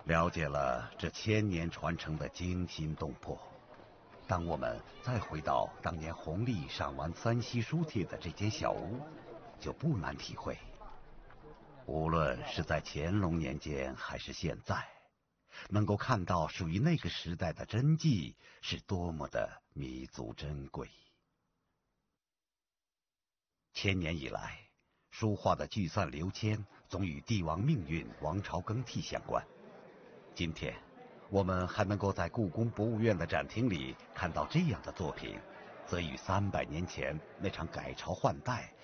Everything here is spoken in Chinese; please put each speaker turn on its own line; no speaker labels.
了解了这千年传承的惊心动魄。当我们再回到当年弘历赏完三溪书帖的这间小屋，就不难体会，无论是在乾隆年间还是现在，能够看到属于那个时代的真迹是多么的弥足珍贵。千年以来，书画的聚散流迁总与帝王命运、王朝更替相关。今天我们还能够在故宫博物院的展厅里看到这样的作品，则与300年前那场改朝换代